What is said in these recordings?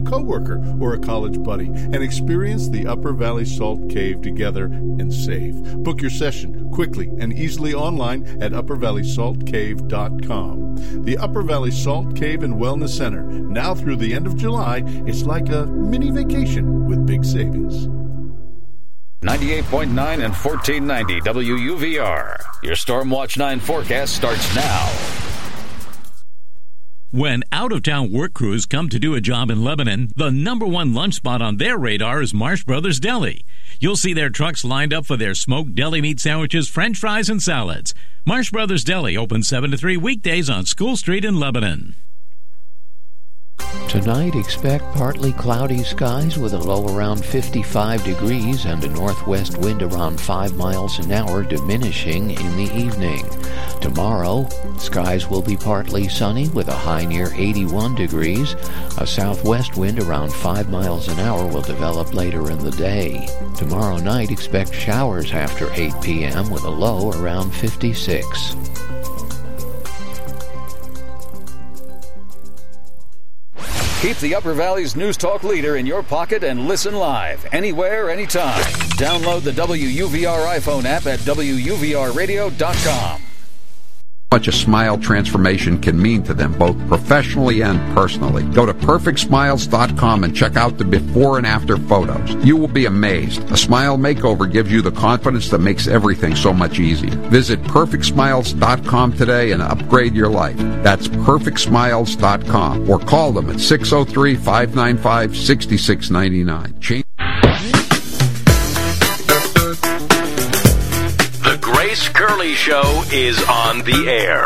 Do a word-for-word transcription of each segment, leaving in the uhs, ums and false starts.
coworker, or a college buddy and experience the Upper Valley Salt Cave together and save. Book your session quickly and easily online at upper valley salt cave dot com. The Upper Valley Salt Cave and Wellness Center, now through the end of July, it's like a mini vacation with big savings. ninety-eight point nine and fourteen ninety W U V R. Your Stormwatch nine forecast starts now. When out-of-town work crews come to do a job in Lebanon, the number one lunch spot on their radar is Marsh Brothers Deli. You'll see their trucks lined up for their smoked deli meat sandwiches, french fries, and salads. Marsh Brothers Deli opens seven to three weekdays on School Street in Lebanon. Tonight, expect partly cloudy skies with a low around fifty-five degrees and a northwest wind around five miles an hour, diminishing in the evening. Tomorrow, skies will be partly sunny with a high near eighty-one degrees. A southwest wind around five miles an hour will develop later in the day. Tomorrow night, expect showers after eight p.m. with a low around fifty-six. Keep the Upper Valley's News Talk leader in your pocket and listen live, anywhere, anytime. Download the W U V R iPhone app at W U V R radio dot com. Much a smile transformation can mean to them, both professionally and personally. Go to perfect smiles dot com and check out the before and after photos. You will be amazed. A smile makeover gives you the confidence that makes everything so much easier. Visit perfect smiles dot com today and upgrade your life. That's perfect smiles dot com or call them at six oh three, five nine five, six six nine nine. Change The Grace Curley Show is on the air.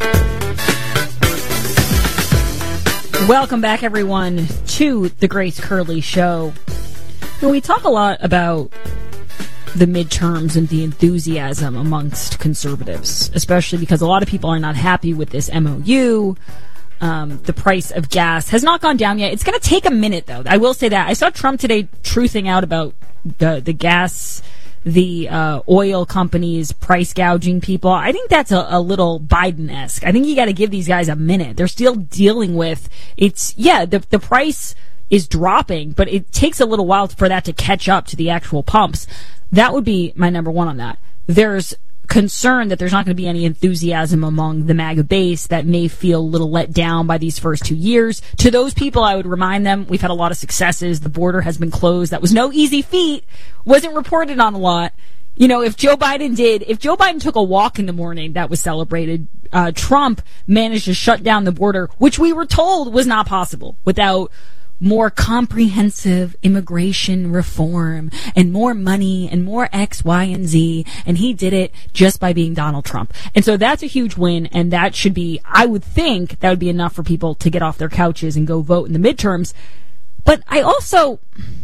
Welcome back, everyone, to The Grace Curley Show. You know, we talk a lot about the midterms and the enthusiasm amongst conservatives, especially because a lot of people are not happy with this M O U. Um, the price of gas has not gone down yet. It's going to take a minute, though. I will say that. I saw Trump today truthing out about the, the gas... the uh, oil companies price gouging people. I think that's a, a little Biden-esque. I think you got to give these guys a minute. They're still dealing with, it's, yeah, the, the price is dropping, but it takes a little while for that to catch up to the actual pumps. That would be my number one on that. There's concern that there's not going to be any enthusiasm among the MAGA base that may feel a little let down by these first two years. To those people, I would remind them, we've had a lot of successes. The border has been closed. That was no easy feat. Wasn't reported on a lot. You know, if Joe Biden did, if Joe Biden took a walk in the morning, that was celebrated. Uh, Trump managed to shut down the border, which we were told was not possible without more comprehensive immigration reform and more money and more X, Y, and Z. And he did it just by being Donald Trump. And so that's a huge win. And that should be, I would think that would be enough for people to get off their couches and go vote in the midterms. But I also,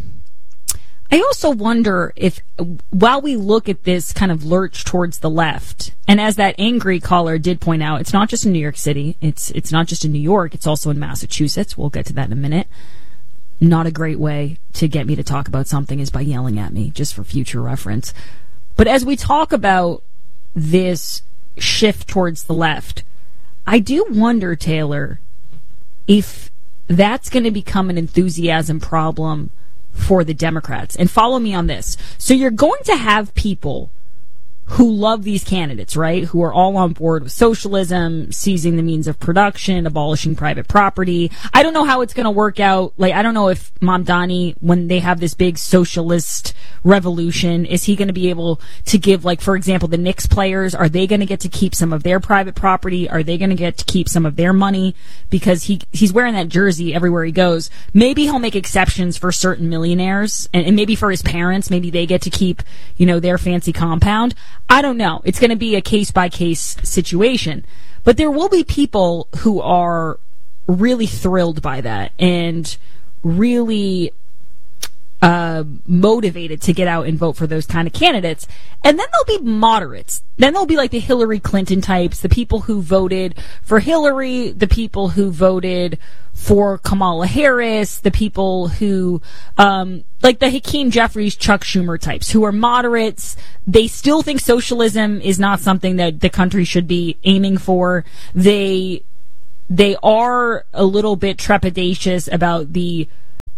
I also wonder if while we look at this kind of lurch towards the left, and as that angry caller did point out, it's not just in New York City. It's, it's not just in New York. It's also in Massachusetts. We'll get to that in a minute. Not a great way to get me to talk about something is by yelling at me, just for future reference. But as we talk about this shift towards the left, I do wonder, Taylor, if that's going to become an enthusiasm problem for the Democrats. And follow me on this. So you're going to have people who love these candidates, right? Who are all on board with socialism, seizing the means of production, abolishing private property. I don't know how it's going to work out. Like, I don't know if Mamdani, when they have this big socialist revolution, is he going to be able to give, like, for example, the Knicks players, are they going to get to keep some of their private property? Are they going to get to keep some of their money? Because he he's wearing that jersey everywhere he goes. Maybe he'll make exceptions for certain millionaires, and, and maybe for his parents, maybe they get to keep, you know, their fancy compound. I don't know. It's going to be a case-by-case situation. But there will be people who are really thrilled by that and really uh, motivated to get out and vote for those kind of candidates. And then there'll be moderates. Then there'll be like the Hillary Clinton types, the people who voted for Hillary, the people who voted for Kamala Harris, the people who, um, like the Hakeem Jeffries, Chuck Schumer types, who are moderates. They still think socialism is not something that the country should be aiming for. They, they are a little bit trepidatious about the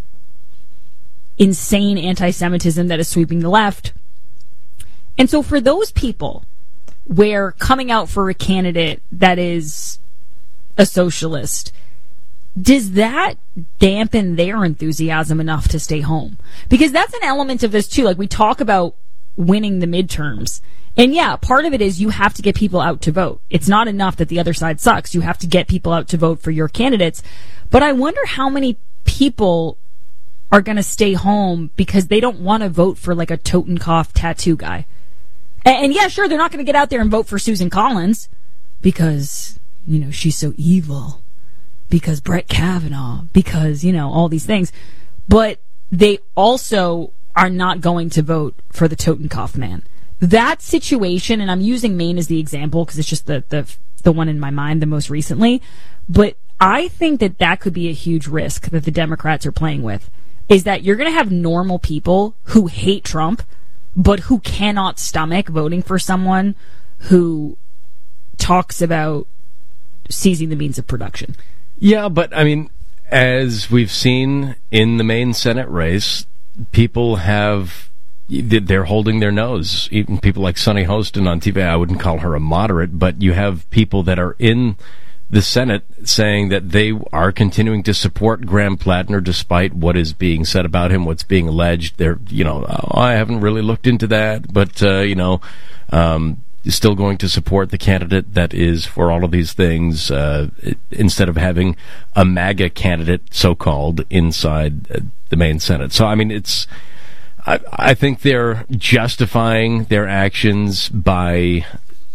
insane anti-Semitism that is sweeping the left. And so for those people where coming out for a candidate that is a socialist, does that dampen their enthusiasm enough to stay home? Because that's an element of this too. Like, we talk about winning the midterms. And yeah, part of it is you have to get people out to vote. It's not enough that the other side sucks. You have to get people out to vote for your candidates. But I wonder how many people are going to stay home because they don't want to vote for like a Totenkopf tattoo guy. And, and yeah, sure, they're not going to get out there and vote for Susan Collins because, you know, she's so evil. Because Brett Kavanaugh, because, you know, all these things. But they also are not going to vote for the Totenkopf man. That situation, and I'm using Maine as the example because it's just the, the the one in my mind the most recently, but I think that that could be a huge risk that the Democrats are playing with, is that you're going to have normal people who hate Trump, but who cannot stomach voting for someone who talks about seizing the means of production. Yeah, but I mean, as we've seen in the Maine Senate race, people have, they're holding their nose. Even people like Sunny Hostin on T V, I wouldn't call her a moderate, but you have people that are in the Senate saying that they are continuing to support Graham Plattner despite what is being said about him, what's being alleged. They're, you know, oh, I haven't really looked into that, but, uh, you know, um, still going to support the candidate that is for all of these things, uh, instead of having a MAGA candidate, so-called, inside uh, the Maine Senate. So, I mean, it's, I, I think they're justifying their actions by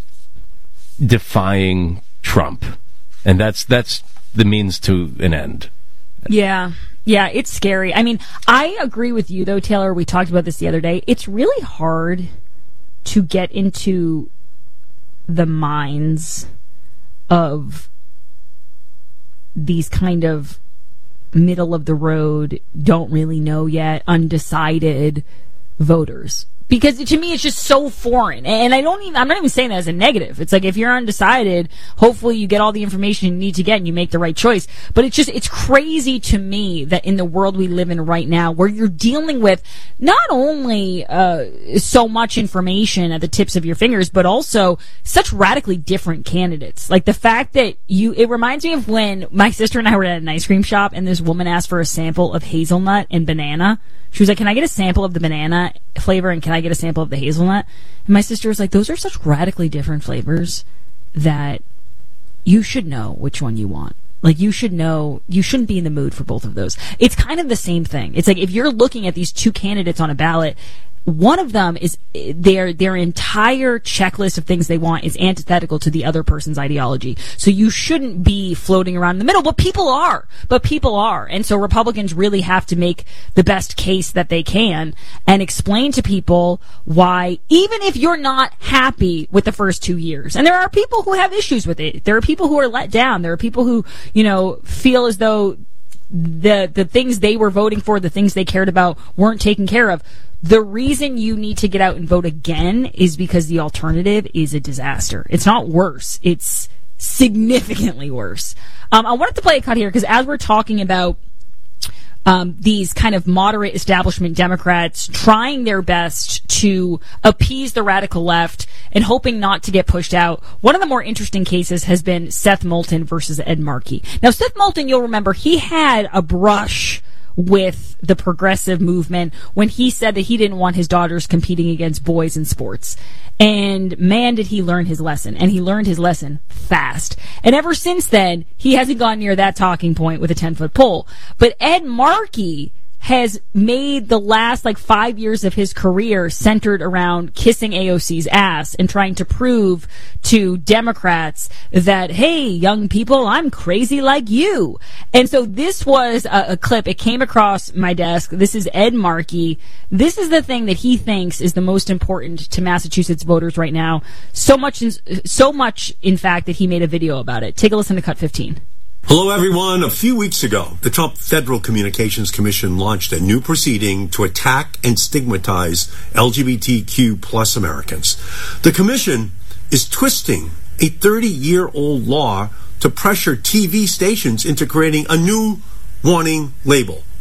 defying Trump. And that's, that's the means to an end. Yeah. Yeah, it's scary. I mean, I agree with you, though, Taylor. We talked about this the other day. It's really hard to get into the minds of these kind of middle of the road, don't really know yet, undecided voters. Because to me, it's just so foreign. And I don't even, I'm not even saying that as a negative. It's like, if you're undecided, hopefully you get all the information you need to get and you make the right choice. But it's just, it's crazy to me that in the world we live in right now, where you're dealing with not only, uh, so much information at the tips of your fingers, but also such radically different candidates. Like the fact that you, it reminds me of when my sister and I were at an ice cream shop and this woman asked for a sample of hazelnut and banana. She was like, can I get a sample of the banana flavor and can I get a sample of the hazelnut? And my sister was like, those are such radically different flavors that you should know which one you want. Like, you should know, you shouldn't be in the mood for both of those. It's kind of the same thing. It's like, if you're looking at these two candidates on a ballot, one of them is their their entire checklist of things they want is antithetical to the other person's ideology. So you shouldn't be floating around in the middle, but people are. But people are. And so Republicans really have to make the best case that they can and explain to people why, even if you're not happy with the first two years, and there are people who have issues with it. There are people who are let down. There are people who, you know, feel as though the the things they were voting for, the things they cared about, weren't taken care of. The reason you need to get out and vote again is because the alternative is a disaster. It's not worse. It's significantly worse. Um, I wanted to play a cut here because as we're talking about um, these kind of moderate establishment Democrats trying their best to appease the radical left and hoping not to get pushed out, one of the more interesting cases has been Seth Moulton versus Ed Markey. Now, Seth Moulton, you'll remember, he had a brush with the progressive movement when he said that he didn't want his daughters competing against boys in sports. And man, did he learn his lesson. And he learned his lesson fast. And ever since then, he hasn't gone near that talking point with a ten-foot pole. But Ed Markey has made the last like five years of his career centered around kissing A O C's ass and trying to prove to Democrats that, hey, young people, I'm crazy like you. And so this was a, a clip. It came across my desk. This is Ed Markey. This is the thing that he thinks is the most important to Massachusetts voters right now. So much, so much, in fact, that he made a video about it. Take a listen to cut fifteen. Hello, everyone. A few weeks ago, the Trump Federal Communications Commission launched a new proceeding to attack and stigmatize L G B T Q plus Americans. The commission is twisting a thirty-year-old law to pressure T V stations into creating a new warning label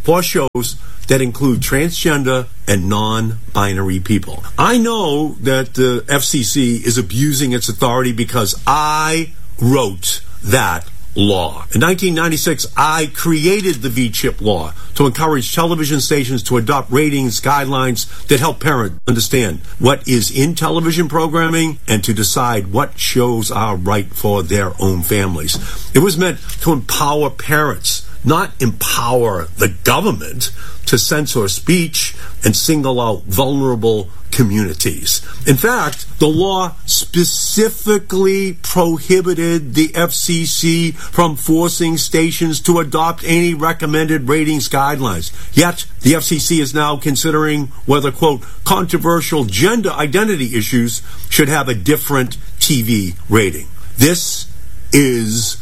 for shows that include transgender and non-binary people. I know that the F C C is abusing its authority because I wrote that law. In nineteen ninety-six, I created the V CHIP law to encourage television stations to adopt ratings guidelines that help parents understand what is in television programming and to decide what shows are right for their own families. It was meant to empower parents, not empower the government to censor speech and single out vulnerable communities. In fact, the law specifically prohibited the F C C from forcing stations to adopt any recommended ratings guidelines. Yet, the F C C is now considering whether, quote, controversial gender identity issues should have a different T V rating. This is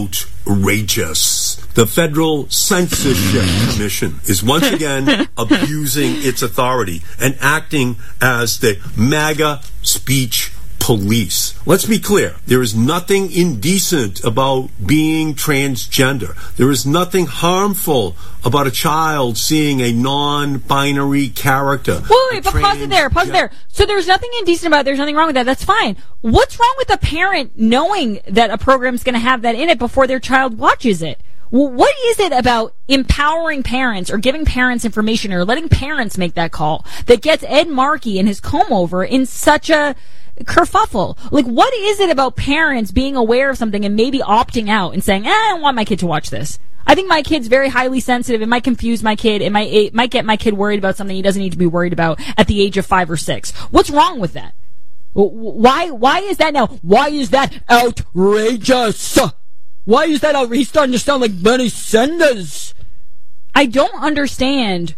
outrageous. The Federal Censorship Commission is once again abusing its authority and acting as the MAGA speech police. Let's be clear. There is nothing indecent about being transgender. There is nothing harmful about a child seeing a non-binary character. Wait, wait, but pause it there, pause it there. So there's nothing indecent about it, there's nothing wrong with that, that's fine. What's wrong with a parent knowing that a program's going to have that in it before their child watches it? Well, what is it about empowering parents or giving parents information or letting parents make that call that gets Ed Markey and his comb-over in such a kerfuffle? Like, what is it about parents being aware of something and maybe opting out and saying, eh, I don't want my kid to watch this? I think my kid's very highly sensitive. It might confuse my kid. It might, it might get my kid worried about something he doesn't need to be worried about at the age of five or six. What's wrong with that? Why, why is that now? Why is that outrageous? Why is that outrageous? He's starting to sound like Bernie Sanders. I don't understand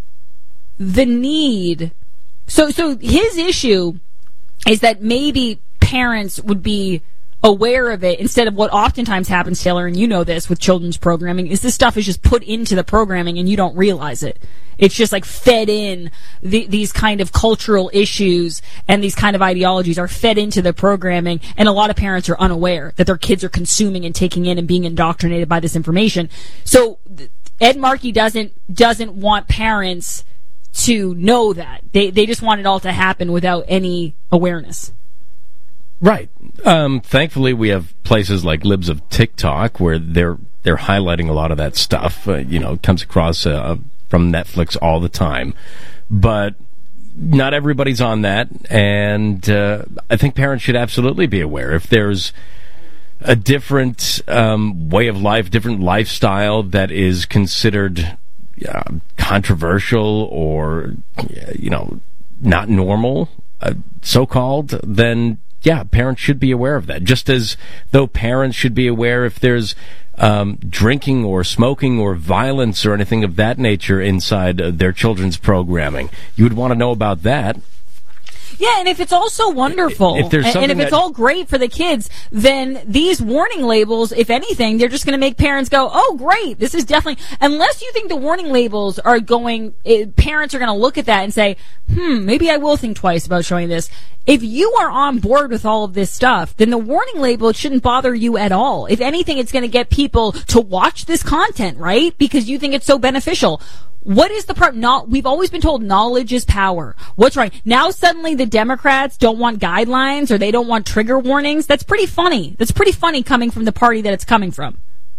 the need. So, so his issue is that maybe parents would be aware of it instead of what oftentimes happens, Taylor, and you know this with children's programming, is this stuff is just put into the programming and you don't realize it. It's just like fed in. The, these kind of cultural issues and these kind of ideologies are fed into the programming, and a lot of parents are unaware that their kids are consuming and taking in and being indoctrinated by this information. So Ed Markey doesn't doesn't want parents to know that. They they just want it all to happen without any awareness. Right. Um, thankfully, we have places like Libs of TikTok where they're they're highlighting a lot of that stuff. Uh, you know, it comes across uh, from Netflix all the time, but not everybody's on that. And uh, I think parents should absolutely be aware if there's a different um, way of life, different lifestyle that is considered uh, controversial or you know not normal, uh, so-called, then. Yeah, parents should be aware of that. Just as though parents should be aware if there's um, drinking or smoking or violence or anything of that nature inside uh, their children's programming. You would want to know about that. Yeah, and if it's all so wonderful, if there's and if it's that... all great for the kids, then these warning labels, if anything, they're just going to make parents go, oh, great, this is definitely... Unless you think the warning labels are going... It, parents are going to look at that and say, hmm, maybe I will think twice about showing this. If you are on board with all of this stuff, then the warning label shouldn't bother you at all. If anything, it's going to get people to watch this content, right? Because you think it's so beneficial. What is the problem? Not, we've always been told knowledge is power. What's right? Now suddenly the Democrats don't want guidelines or they don't want trigger warnings. That's pretty funny. That's pretty funny coming from the party that it's coming from.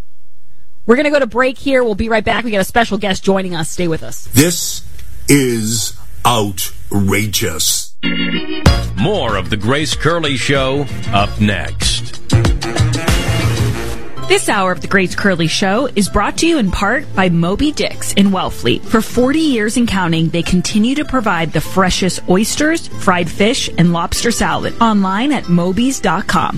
We're going to go to break here. We'll be right back. We got a special guest joining us. Stay with us. This is outrageous. More of the Grace Curley Show up next. This hour of the Grace Curley Show is brought to you in part by Moby Dick's in Wellfleet. For forty years and counting, they continue to provide the freshest oysters, fried fish, and lobster salad. Online at mobies dot com.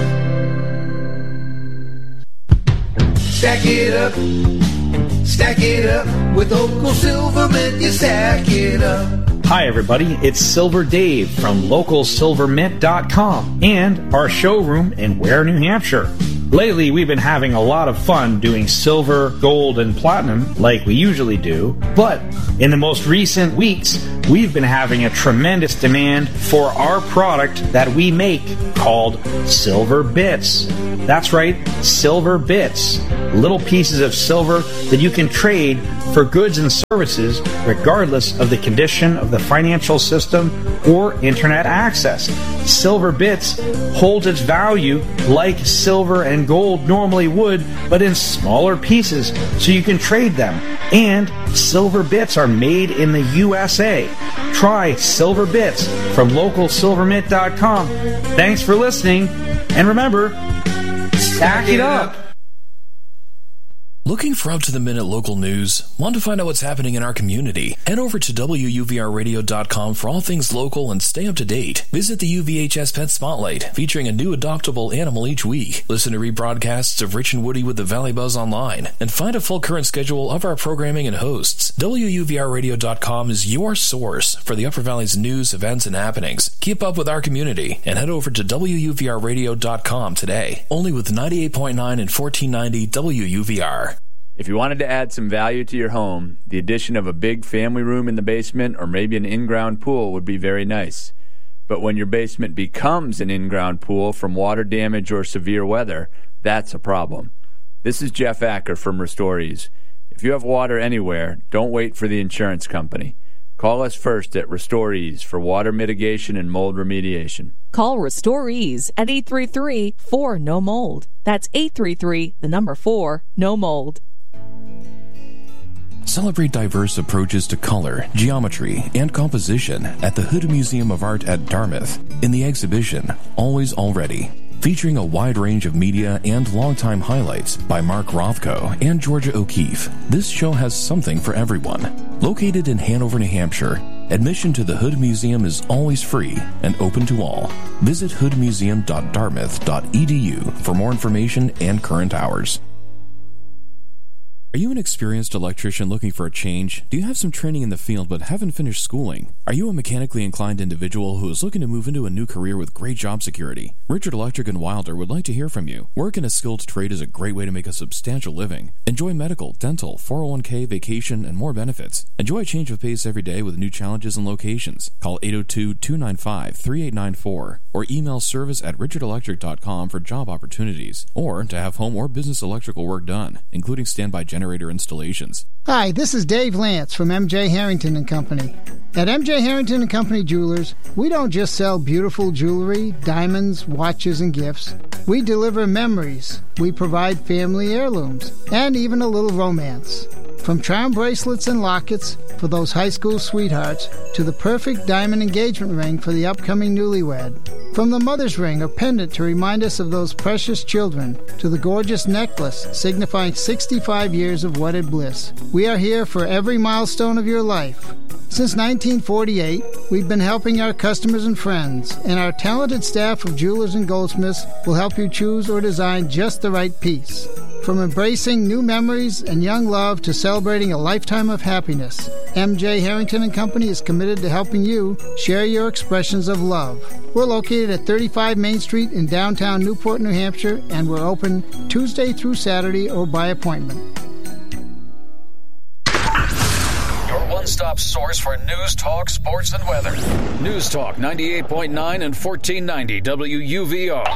Stack it up, stack it up, with Local Silvermint, you stack it up. Hi everybody, it's Silver Dave from local silver mint dot com and our showroom in Ware, New Hampshire. Lately, we've been having a lot of fun doing silver, gold, and platinum like we usually do, but in the most recent weeks, we've been having a tremendous demand for our product that we make called Silver Bits. That's right, Silver Bits. little pieces of silver that you can trade for goods and services regardless of the condition of the financial system or internet access. Silver Bits holds its value like silver and gold normally would, but in smaller pieces so you can trade them. And Silver Bits are made in the U S A. Try Silver Bits from local silver mint dot com. Thanks for listening, and remember, stack it up. Looking for up-to-the-minute local news? Want to find out what's happening in our community? Head over to W U V R radio dot com for all things local and stay up to date. Visit the U V H S Pet Spotlight, featuring a new adoptable animal each week. Listen to rebroadcasts of Rich and Woody with the Valley Buzz online, and find a full current schedule of our programming and hosts. W U V R radio dot com is your source for the Upper Valley's news, events, and happenings. Keep up with our community and head over to W U V R radio dot com today. Only with ninety-eight point nine and fourteen ninety W U V R. If you wanted to add some value to your home, the addition of a big family room in the basement or maybe an in-ground pool would be very nice. But when your basement becomes an in-ground pool from water damage or severe weather, that's a problem. This is Jeff Acker from Restorees. If you have water anywhere, don't wait for the insurance company. Call us first at Restorees for water mitigation and mold remediation. Call Restorees at eight three three, four, N O mold. That's eight three three, the number four, no mold. Celebrate diverse approaches to color, geometry, and composition at the Hood Museum of Art at Dartmouth in the exhibition Always Already, featuring a wide range of media and longtime highlights by Mark Rothko and Georgia O'Keeffe. This show has something for everyone. Located in Hanover, New Hampshire, admission to the Hood Museum is always free and open to all. Visit hood museum dot dartmouth dot e d u for more information and current hours. Are you an experienced electrician looking for a change? Do you have some training in the field but haven't finished schooling? Are you a mechanically inclined individual who is looking to move into a new career with great job security? Richard Electric in Wilder would like to hear from you. Work in a skilled trade is a great way to make a substantial living. Enjoy medical, dental, four oh one k, vacation, and more benefits. Enjoy a change of pace every day with new challenges and locations. Call eight oh two, two nine five, three eight nine four or email service at richard electric dot com for job opportunities or to have home or business electrical work done, including standby generator installations. Hi, this is Dave Lance from M J Harrington and Company. At M J Harrington and Company Jewelers, we don't just sell beautiful jewelry, diamonds, watches, and gifts. We deliver memories. We provide family heirlooms and even a little romance. From charm bracelets and lockets for those high school sweethearts to the perfect diamond engagement ring for the upcoming newlywed. From the mother's ring or pendant to remind us of those precious children to the gorgeous necklace signifying sixty-five years of wedded bliss. We are here for every milestone of your life. Since nineteen forty-eight, we've been helping our customers and friends, and our talented staff of jewelers and goldsmiths will help you choose or design just the right piece. From embracing new memories and young love to celebrating a lifetime of happiness, M J Harrington and Company is committed to helping you share your expressions of love. We're located at thirty-five Main Street in downtown Newport, New Hampshire, and we're open Tuesday through Saturday or by appointment. Your one-stop source for news, talk, sports, and weather. News Talk ninety-eight point nine and fourteen ninety W U V R.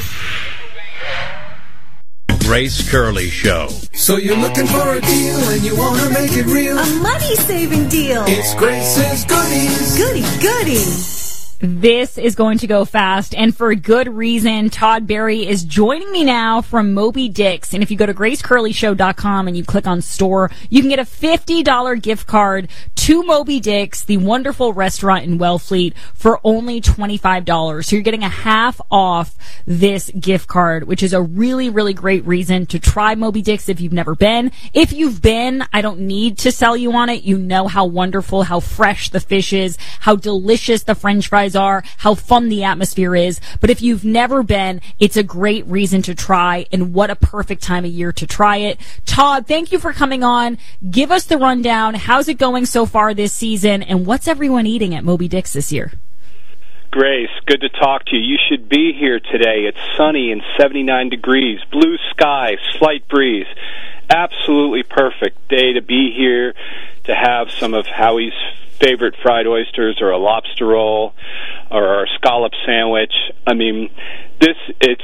Grace Curley Show. So you're looking for a deal and you want to make it real. A money-saving deal. It's Grace's Goodies. Goody, goody. This is going to go fast, and for a good reason. Todd Barry is joining me now from Moby Dick's, and if you go to grace curley show dot com and you click on store, you can get a fifty dollars gift card to Moby Dick's, the wonderful restaurant in Wellfleet, for only twenty-five dollars. So you're getting a half off this gift card, which is a really, really great reason to try Moby Dick's if you've never been. If you've been, I don't need to sell you on it. You know how wonderful, how fresh the fish is, how delicious the French fries are, how fun the atmosphere is. But if you've never been, it's a great reason to try, and what a perfect time of year to try it. Todd, thank you for coming on. Give us the rundown. How's it going so far this season, and what's everyone eating at Moby Dick's this year? Grace, good to talk to you. You should be here today. It's sunny and seventy-nine degrees, blue sky, slight breeze. Absolutely perfect day to be here to have some of Howie's favorite fried oysters, or a lobster roll, or a scallop sandwich. I mean, this it's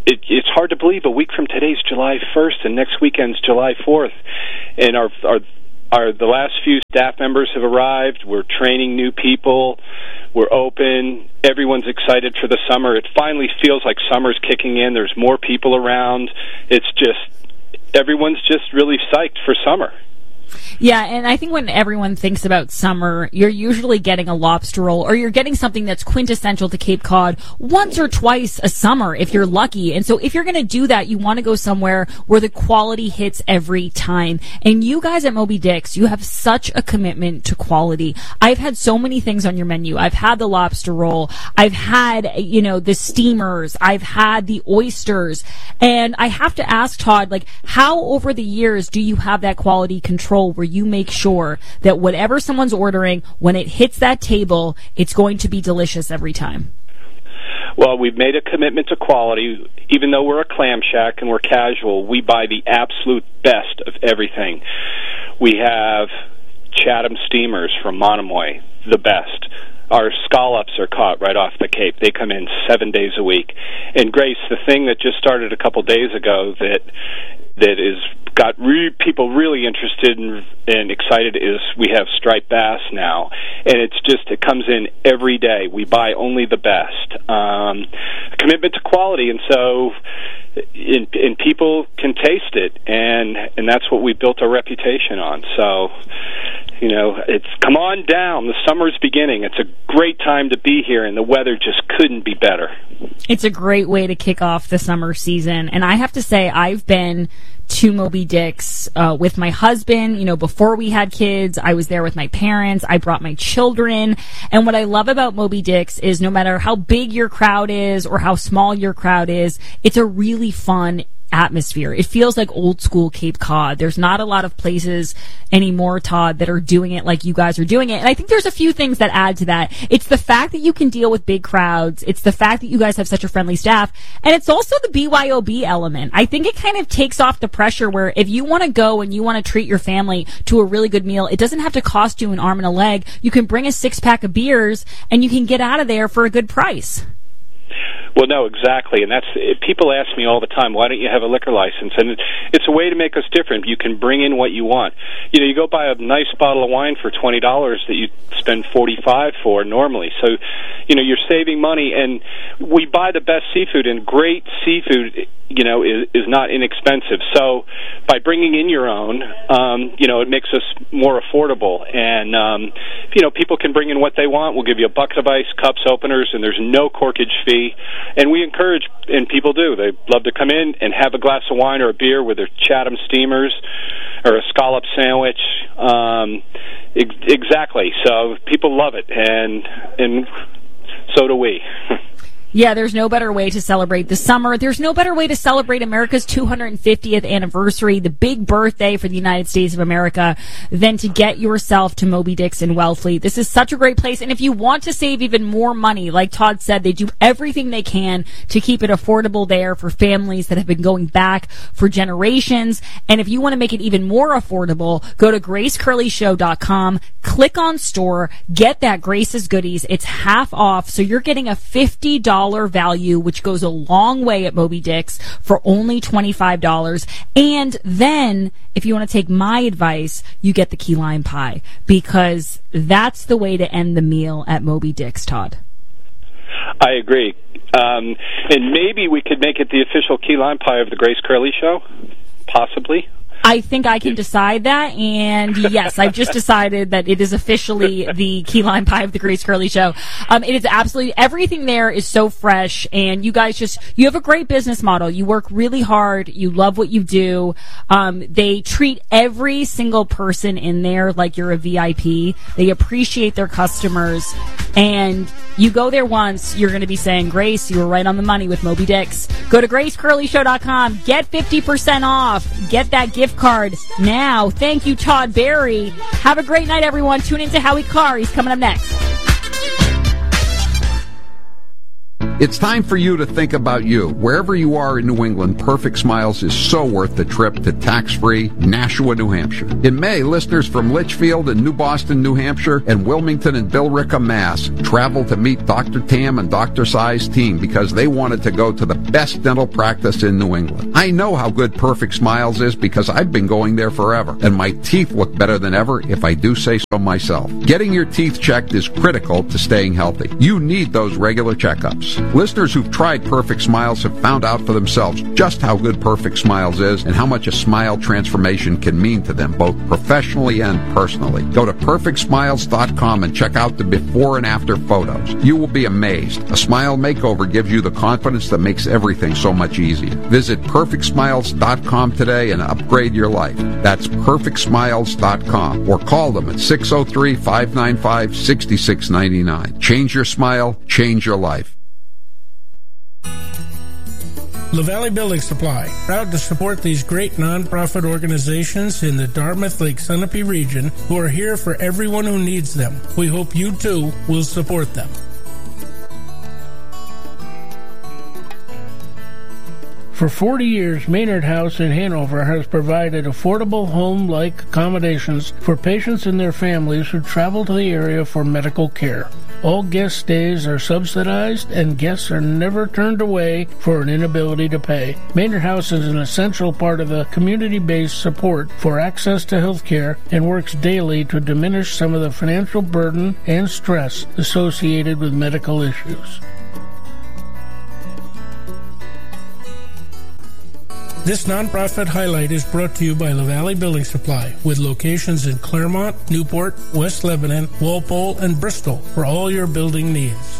it, it's hard to believe a week from today's July first, and next weekend's July fourth, and our our our the last few staff members have arrived. We're training new people. We're open. Everyone's excited for the summer. It finally feels like summer's kicking in. There's more people around. It's just everyone's just really psyched for summer. Yeah, and I think when everyone thinks about summer, you're usually getting a lobster roll, or you're getting something that's quintessential to Cape Cod once or twice a summer if you're lucky. And so if you're going to do that, you want to go somewhere where the quality hits every time. And you guys at Moby Dick's, you have such a commitment to quality. I've had so many things on your menu. I've had the lobster roll. I've had, you know, the steamers. I've had the oysters. And I have to ask, Todd, like, how over the years do you have that quality control where you make sure that whatever someone's ordering, when it hits that table, it's going to be delicious every time? Well, we've made a commitment to quality. Even though we're a clam shack and we're casual, we buy the absolute best of everything. We have Chatham steamers from Monomoy, the best. Our scallops are caught right off the Cape. They come in seven days a week. And Grace, the thing that just started a couple days ago that that is got re- people really interested and, and excited is we have striped bass now, and it's just it comes in every day. We buy only the best. Um, a commitment to quality, and so and, and people can taste it, and and that's what we built our reputation on. So, you know, it's come on down. The summer's beginning. It's a great time to be here, and the weather just couldn't be better. It's a great way to kick off the summer season, and I have to say I've been to Moby Dick's uh, with my husband. You know, before we had kids, I was there with my parents. I brought my children. And what I love about Moby Dick's is no matter how big your crowd is or how small your crowd is, it's a really fun atmosphere. It feels like old school Cape Cod. There's not a lot of places anymore, Todd, that are doing it like you guys are doing it. And I think there's a few things that add to that. It's the fact that you can deal with big crowds. It's the fact that you guys have such a friendly staff. And it's also the B Y O B element. I think it kind of takes off the pressure where if you want to go and you want to treat your family to a really good meal, it doesn't have to cost you an arm and a leg. You can bring a six pack of beers and you can get out of there for a good price. Well, no, exactly, and that's people ask me all the time, why don't you have a liquor license? And it, it's a way to make us different. You can bring in what you want. You know, you go buy a nice bottle of wine for twenty dollars that you spend forty-five dollars for normally. So, you know, you're saving money, and we buy the best seafood, and great seafood, you know, is, is not inexpensive. So by bringing in your own, um, you know, it makes us more affordable. And, um, you know, people can bring in what they want. We'll give you a bucket of ice, cups, openers, and there's no corkage fee. And we encourage, and people do, they love to come in and have a glass of wine or a beer with their Chatham steamers or a scallop sandwich. Um, ex- exactly. So people love it, and and so do we. Yeah, there's no better way to celebrate the summer. There's no better way to celebrate America's two hundred fiftieth anniversary, the big birthday for the United States of America, than to get yourself to Moby Dick's in Wellfleet. This is such a great place. And if you want to save even more money, like Todd said, they do everything they can to keep it affordable there for families that have been going back for generations. And if you want to make it even more affordable, go to grace curley show dot com, click on store, get that Grace's Goodies. It's half off, so you're getting a fifty dollars value, which goes a long way at Moby Dick's, for only twenty-five dollars. And then, if you want to take my advice, you get the key lime pie, because that's the way to end the meal at Moby Dick's, Todd. I agree. Um, and maybe we could make it the official key lime pie of the Grace Curley Show, possibly. I think I can decide that, and yes, I've just decided that it is officially the key lime pie of the Grace Curley Show. Um, it is absolutely, everything there is so fresh, and you guys just, you have a great business model. You work really hard. You love what you do. Um, they treat every single person in there like you're a V I P. They appreciate their customers, and you go there once, you're going to be saying, Grace, you were right on the money with Moby Dick's. Go to grace curley show dot com. Get fifty percent off. Get that gift card now. Thank you, Todd Barry. Have a great night, everyone. Tune in to Howie Carr. He's coming up next. It's time for you to think about you. Wherever you are in New England, Perfect Smiles is so worth the trip to tax-free Nashua, New Hampshire. In May, listeners from Litchfield and New Boston, New Hampshire, and Wilmington and Billerica, Mass, traveled to meet Doctor Tam and Doctor Sai's team because they wanted to go to the best dental practice in New England. I know how good Perfect Smiles is because I've been going there forever, and my teeth look better than ever if I do say so myself. Getting your teeth checked is critical to staying healthy. You need those regular checkups. Listeners who've tried Perfect Smiles have found out for themselves just how good Perfect Smiles is and how much a smile transformation can mean to them, both professionally and personally. Go to perfect smiles dot com and check out the before and after photos. You will be amazed. A smile makeover gives you the confidence that makes everything so much easier. Visit perfect smiles dot com today and upgrade your life. That's perfect smiles dot com or call them at six oh three, five nine five, six six nine nine. Change your smile, change your life. La Valley Building Supply, proud to support these great nonprofit organizations in the Dartmouth Lake Sunapee region who are here for everyone who needs them. We hope you too will support them. For forty years, Maynard House in Hanover has provided affordable home-like accommodations for patients and their families who travel to the area for medical care. All guest stays are subsidized, and guests are never turned away for an inability to pay. Maynard House is an essential part of the community-based support for access to health care and works daily to diminish some of the financial burden and stress associated with medical issues. This nonprofit highlight is brought to you by La Valley Building Supply, with locations in Claremont, Newport, West Lebanon, Walpole, and Bristol for all your building needs.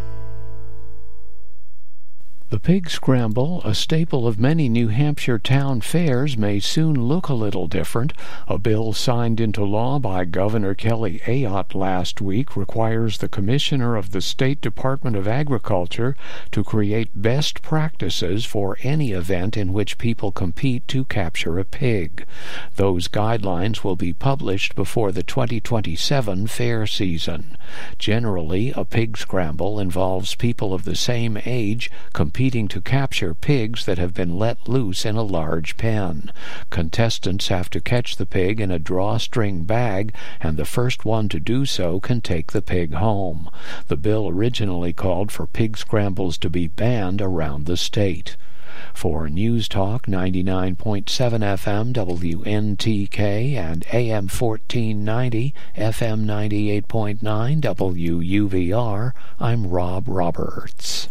The Pig Scramble, a staple of many New Hampshire town fairs, may soon look a little different. A bill signed into law by Governor Kelly Ayotte last week requires the Commissioner of the State Department of Agriculture to create best practices for any event in which people compete to capture a pig. Those guidelines will be published before the twenty twenty-seven fair season. Generally, a pig scramble involves people of the same age competing competing to capture pigs that have been let loose in a large pen. Contestants have to catch the pig in a drawstring bag, and the first one to do so can take the pig home. The bill originally called for pig scrambles to be banned around the state. For News Talk ninety-nine point seven F M W N T K and A M fourteen ninety F M ninety-eight point nine W U V R, I'm Rob Roberts.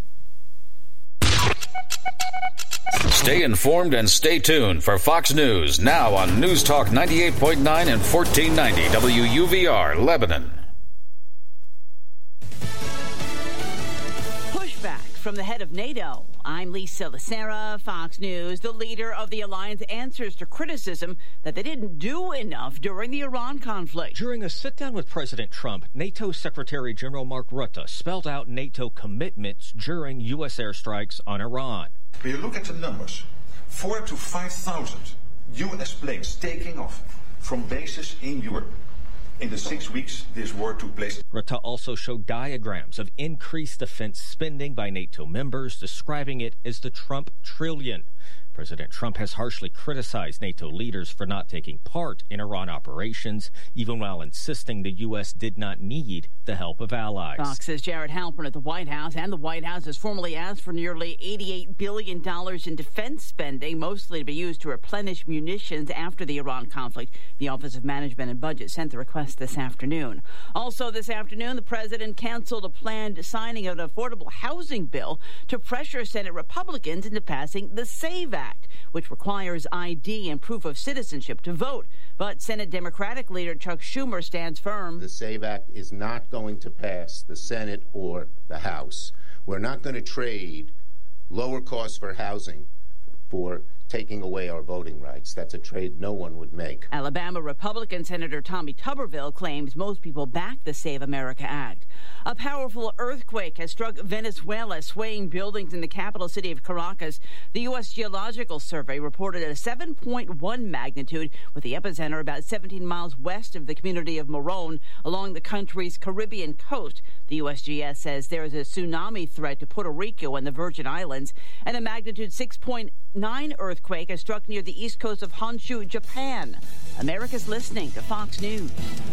Stay informed and stay tuned for Fox News, now on News Talk ninety-eight point nine and fourteen ninety W U V R, Lebanon. Pushback from the head of NATO. I'm Lisa Lacera, Fox News. The leader of the alliance answers to criticism that they didn't do enough during the Iran conflict. During a sit-down with President Trump, NATO Secretary General Mark Rutte spelled out NATO commitments during U S airstrikes on Iran. When you look at the numbers, four to five thousand U S planes taking off from bases in Europe. In the six weeks this war took place. Rutte also showed diagrams of increased defense spending by NATO members, describing it as the Trump trillion. President Trump has harshly criticized NATO leaders for not taking part in Iran operations, even while insisting the U S did not need the help of allies. Fox's Jared Halpern at the White House, and the White House has formally asked for nearly eighty-eight billion dollars in defense spending, mostly to be used to replenish munitions after the Iran conflict. The Office of Management and Budget sent the request this afternoon. Also this afternoon, the president canceled a planned signing of an affordable housing bill to pressure Senate Republicans into passing the SAVE Act, which requires I D and proof of citizenship to vote. But Senate Democratic leader Chuck Schumer stands firm. The SAVE Act is not going to pass the Senate or the House. We're not going to trade lower costs for housing for taking away our voting rights. That's a trade no one would make. Alabama Republican Senator Tommy Tuberville claims most people back the Save America Act. A powerful earthquake has struck Venezuela, swaying buildings in the capital city of Caracas. The U S Geological Survey reported a seven point one magnitude, with the epicenter about seventeen miles west of the community of Morón along the country's Caribbean coast. The U S G S says there is a tsunami threat to Puerto Rico and the Virgin Islands, and a magnitude six point nine earthquake has struck near the east coast of Honshu, Japan. America's listening to Fox News.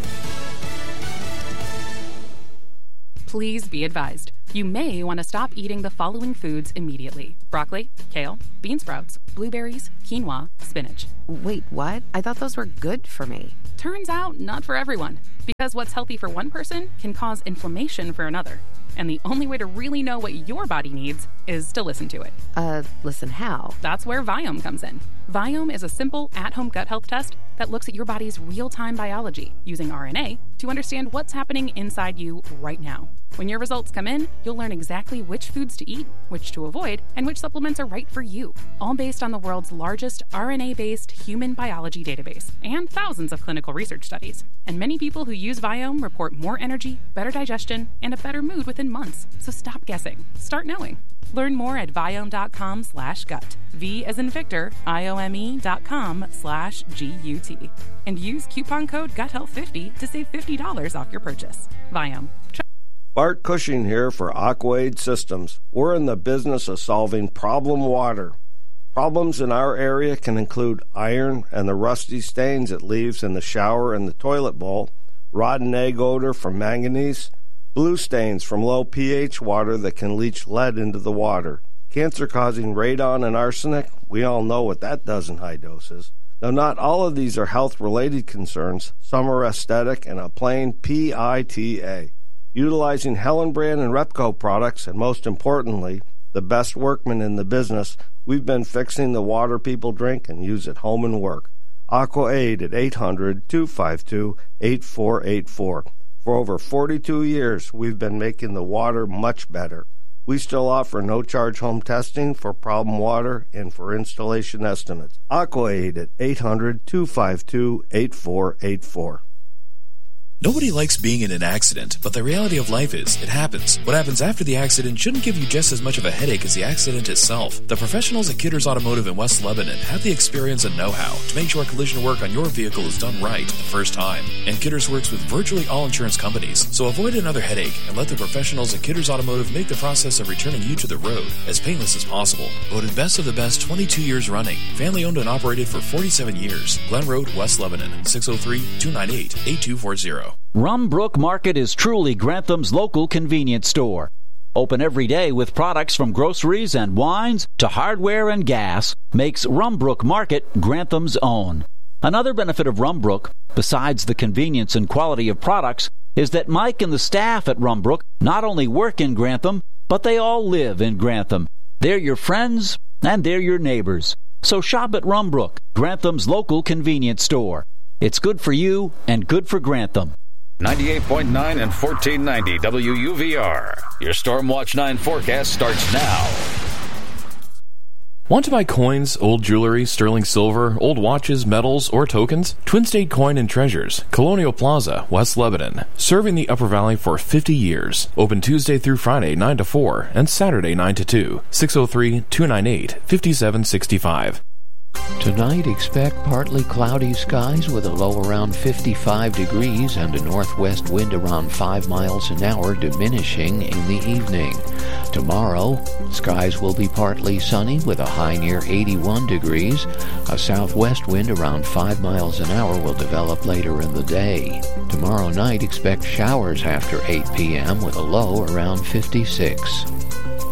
Please be advised, you may want to stop eating the following foods immediately: broccoli, kale, bean sprouts, blueberries, quinoa, spinach. Wait, what? I thought those were good for me. Turns out, not for everyone. Because what's healthy for one person can cause inflammation for another. And the only way to really know what your body needs is to listen to it. Uh, listen how? That's where Viome comes in. Viome is a simple, at-home gut health test that looks at your body's real-time biology using R N A to understand what's happening inside you right now. When your results come in, you'll learn exactly which foods to eat, which to avoid, and which supplements are right for you, all based on the world's largest R N A-based human biology database and thousands of clinical research studies. And many people who use Viome report more energy, better digestion, and a better mood within months. So stop guessing. Start knowing. Learn more at Viome.com slash gut. V as in Victor, I-O-M-E dot com slash G-U-T. And use coupon code gut health fifty to save fifty dollars off your purchase. Viome. Bart Cushing here for Aquaid Systems. We're in the business of solving problem water. Problems in our area can include iron and the rusty stains it leaves in the shower and the toilet bowl, rotten egg odor from manganese, blue stains from low pH water that can leach lead into the water, cancer-causing radon and arsenic. We all know what that does in high doses. Now, not all of these are health-related concerns. Some are aesthetic and a plain P I T A. Utilizing Hellenbrand and Repco products, and most importantly, the best workmen in the business, we've been fixing the water people drink and use at home and work. AquaAid at eight hundred, two five two, eight four eight four. For over forty-two years, we've been making the water much better. We still offer no-charge home testing for problem water and for installation estimates. AquaAid at eight hundred, two five two, eight four eight four. Nobody likes being in an accident, but the reality of life is, it happens. What happens after the accident shouldn't give you just as much of a headache as the accident itself. The professionals at Kidders Automotive in West Lebanon have the experience and know-how to make sure collision work on your vehicle is done right the first time. And Kidders works with virtually all insurance companies, so avoid another headache and let the professionals at Kidders Automotive make the process of returning you to the road as painless as possible. Voted best of the best twenty-two years running. Family owned and operated for forty-seven years. Glen Road, West Lebanon, six oh three, two nine eight, eight two four zero. Rumbrook Market is truly Grantham's local convenience store. Open every day with products from groceries and wines to hardware and gas makes Rumbrook Market Grantham's own. Another benefit of Rumbrook, besides the convenience and quality of products, is that Mike and the staff at Rumbrook not only work in Grantham, but they all live in Grantham. They're your friends and they're your neighbors. So shop at Rumbrook, Grantham's local convenience store. It's good for you and good for Grantham. ninety-eight point nine and fourteen ninety W U V R. Your Stormwatch nine forecast starts now. Want to buy coins, old jewelry, sterling silver, old watches, medals, or tokens? Twin State Coin and Treasures, Colonial Plaza, West Lebanon. Serving the Upper Valley for fifty years. Open Tuesday through Friday, nine to four, and Saturday, nine to two. six oh three, two nine eight, five seven six five. Tonight, expect partly cloudy skies with a low around fifty-five degrees and a northwest wind around five miles an hour, diminishing in the evening. Tomorrow, skies will be partly sunny with a high near eighty-one degrees. A southwest wind around five miles an hour will develop later in the day. Tomorrow night, expect showers after eight p.m. with a low around fifty-six.